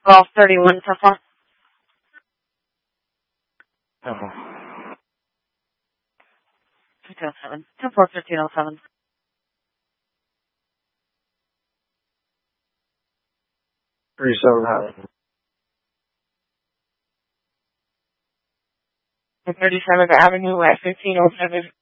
1231 10-4. 1507. 10-4, 1507. $3,700. 37th Avenue at 1507.